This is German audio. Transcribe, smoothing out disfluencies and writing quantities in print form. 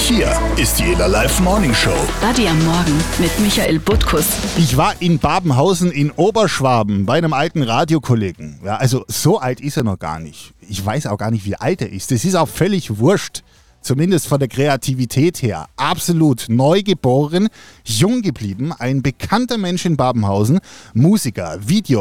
Hier ist die Ela Live Morning Show. Buddy am Morgen mit Michael Butkus. Ich war in Babenhausen in Oberschwaben bei einem alten Radiokollegen. Ja, also so alt ist er noch gar nicht. Ich weiß auch gar nicht, wie alt er ist. Das ist auch völlig wurscht. Zumindest von der Kreativität her. Absolut neugeboren, jung geblieben. Ein bekannter Mensch in Babenhausen. Musiker, Video.